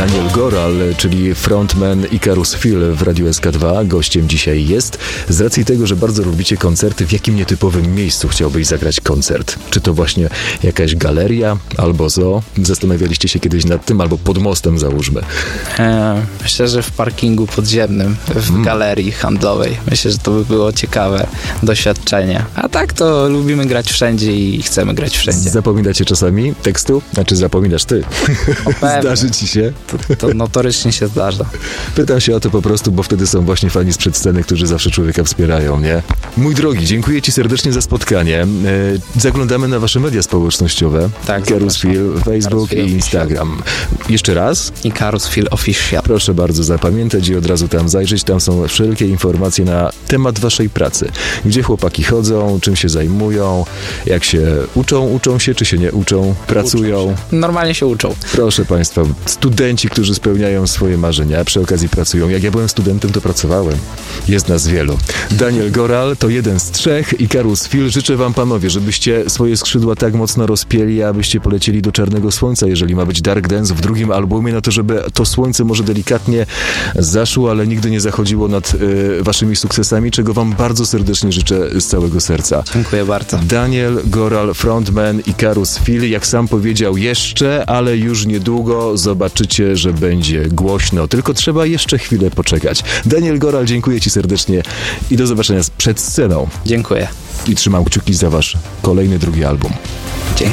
Daniel Goral, czyli frontman Icarus Phil w Radiu SK2. Gościem dzisiaj jest. Z racji tego, że bardzo lubicie koncerty, w jakim nietypowym miejscu chciałbyś zagrać koncert? Czy to właśnie jakaś galeria albo zoo? Zastanawialiście się kiedyś nad tym? Albo pod mostem załóżmy. Myślę, że w parkingu podziemnym, w galerii handlowej. Myślę, że to by było ciekawe doświadczenie. A tak to lubimy grać wszędzie i chcemy grać wszędzie. Zapominacie czasami tekstu? Znaczy zapominasz ty. Zdarzy ci się? To notorycznie się zdarza. Pytam się o to po prostu, bo wtedy są właśnie fani sprzed sceny, którzy zawsze człowieka wspierają, nie? Mój drogi, dziękuję ci serdecznie za spotkanie. Zaglądamy na wasze media społecznościowe. Tak, Icarus Phil, Facebook Phil i Instagram. Jeszcze raz? Icarus Phil Official. Proszę bardzo zapamiętać i od razu tam zajrzeć. Tam są wszelkie informacje na temat waszej pracy. Gdzie chłopaki chodzą, czym się zajmują, jak się uczą się, czy się nie uczą, pracują. Normalnie się uczą. Proszę państwa, studenci, którzy spełniają swoje marzenia, a przy okazji pracują. Jak ja byłem studentem, to pracowałem. Jest nas wielu. Daniel Goral to jeden z trzech. Icarus Phil. Życzę wam, panowie, żebyście swoje skrzydła tak mocno rozpięli, abyście polecieli do czarnego słońca, jeżeli ma być Dark Dance w drugim albumie, no to żeby to słońce może delikatnie zaszło, ale nigdy nie zachodziło nad waszymi sukcesami, czego wam bardzo serdecznie życzę z całego serca. Dziękuję bardzo. Daniel Goral, frontman Icarus Phil. Jak sam powiedział, jeszcze, ale już niedługo zobaczycie, że będzie głośno. Tylko trzeba jeszcze chwilę poczekać. Daniel Goral, dziękuję ci serdecznie i do zobaczenia przed sceną. Dziękuję. I trzymam kciuki za wasz kolejny drugi album.